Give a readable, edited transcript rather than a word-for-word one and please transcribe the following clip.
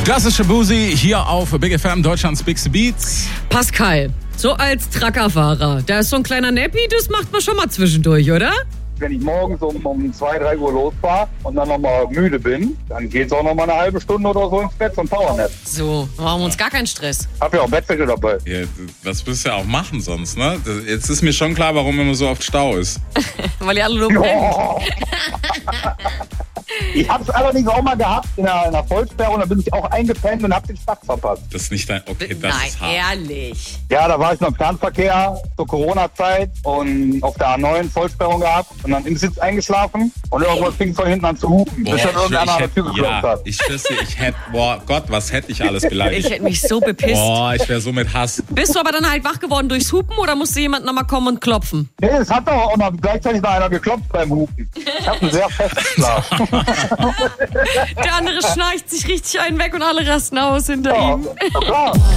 Das ist Shabuzi hier auf Big FM, Deutschlands Bigste Beats. Pascal, so als Truckerfahrer, da ist so ein kleiner Nappi, das macht man schon mal zwischendurch, oder? Wenn ich morgens um 2, 3 Uhr losfahre und dann nochmal müde bin, dann geht's auch nochmal eine halbe Stunde oder so ins Bett zum Powernap. So, machen wir uns gar keinen Stress. Hab ja auch Bettwäsche dabei. Ja, was willst du ja auch machen sonst, ne? Jetzt ist mir schon klar, warum immer so oft Stau ist. Weil ihr alle nur pennt. Oh. Ich hab's allerdings auch mal gehabt in einer Vollsperre und da bin ich auch eingepennt und hab den Start verpasst. Das ist nicht dein... Okay, das Nein, ist hart. ehrlich. Ja, da war ich noch im Fernverkehr zur Corona-Zeit und auf der A9 Vollsperrung gehabt und dann im Sitz eingeschlafen und irgendwas fing von hinten an zu hupen, bis dann irgendeiner an der Tür geklopft hat. Ich schwör's dir, boah Gott, was hätte ich alles beleidigt. Ich hätte mich so bepisst. Boah, ich wäre so mit Hass. Bist du aber dann halt wach geworden durchs Hupen oder musste jemand nochmal kommen und klopfen? Nee, es hat doch auch noch gleichzeitig noch einer geklopft beim Hupen. Ich hab einen sehr festen Schlaf. Der andere schnarcht sich richtig einen weg und alle rasten aus hinter ihm. Ja, klar.